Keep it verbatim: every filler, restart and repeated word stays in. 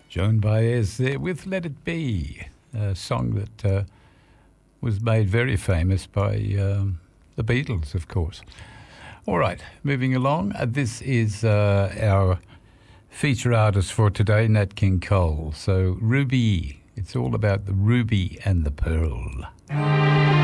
Joan Baez there with Let It Be, a song that uh, was made very famous by um, the Beatles, of course. All right, moving along. Uh, this is uh, our feature artist for today, Nat King Cole. So Ruby, it's all about the ruby and the pearl.